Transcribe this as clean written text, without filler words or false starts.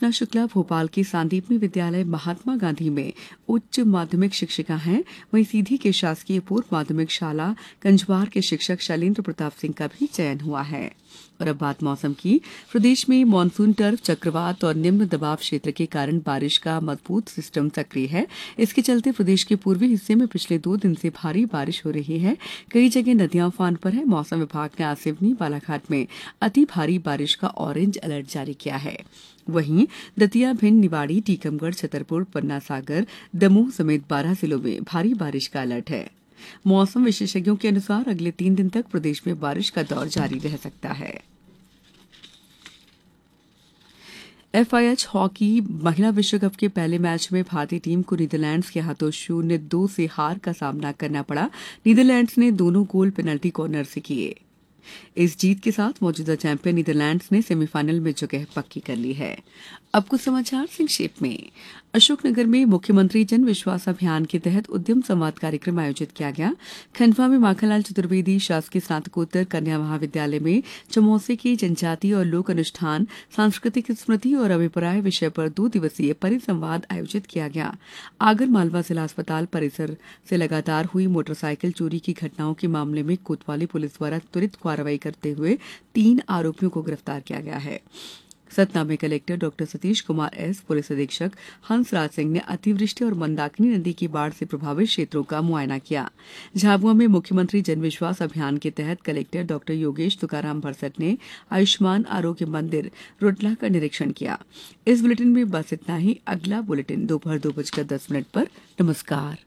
कृष्णा शुक्ला भोपाल के सांदीपनी विद्यालय महात्मा गांधी में उच्च माध्यमिक शिक्षिका हैं। वहीं सीधी के शासकीय पूर्व माध्यमिक शाला कंजवार के शिक्षक शैलेंद्र प्रताप सिंह का भी चयन हुआ है। और अब बात मौसम की। प्रदेश में मानसून टर्फ, चक्रवात और निम्न दबाव क्षेत्र के कारण बारिश का मजबूत सिस्टम सक्रिय है। इसके चलते प्रदेश के पूर्वी हिस्से में पिछले 2 दिन से भारी बारिश हो रही है। कई जगह नदियां उफान पर है। मौसम विभाग ने आज सिवनी, बालाघाट में अति भारी बारिश का ऑरेंज अलर्ट जारी किया है। वहीं दतिया, भिंड, निवाड़ी, टीकमगढ़, छतरपुर, पन्ना सागर, दमोह समेत 12 जिलों में भारी बारिश का अलर्ट है। मौसम विशेषज्ञों के अनुसार अगले 3 दिन तक प्रदेश में बारिश का दौर जारी रह सकता है। FIH हॉकी महिला विश्व कप के पहले मैच में भारतीय टीम को नीदरलैंड्स के हाथों 0-2 से हार का सामना करना पड़ा। नीदरलैंड्स ने दोनों गोल पेनल्टी कॉर्नर से किए। इस जीत के साथ मौजूदा चैंपियन नीदरलैंड्स ने सेमीफाइनल में जगह पक्की कर ली है। अब कुछ समाचार संक्षेप में। अशोकनगर में मुख्यमंत्री जन विश्वास अभियान के तहत उद्यम संवाद कार्यक्रम आयोजित किया गया। खंडवा में माखनलाल चतुर्वेदी शासकीय स्नातकोत्तर कन्या महाविद्यालय में चमोसे की जनजातीय और लोक अनुष्ठान, सांस्कृतिक स्मृति और अभिप्राय विषय पर 2 दिवसीय परिसंवाद आयोजित किया गया। आगर मालवा जिला अस्पताल परिसर से लगातार हुई मोटरसाइकिल चोरी की घटनाओं के मामले में कोतवाली पुलिस द्वारा त्वरित कार्रवाई करते हुए 3 आरोपियों को गिरफ्तार किया गया है। सतना में कलेक्टर डॉ सतीश कुमार एस, पुलिस अधीक्षक हंसराज सिंह ने अतिवृष्टि और मंदाकिनी नदी की बाढ़ से प्रभावित क्षेत्रों का मुआयना किया। झाबुआ में मुख्यमंत्री जनविश्वास अभियान के तहत कलेक्टर डॉ योगेश तुकाराम भरसट ने आयुष्मान आरोग्य मंदिर रुडला का निरीक्षण किया। इस बुलेटिन में बस इतना ही। अगला बुलेटिन दोपहर 2:10 पर। नमस्कार।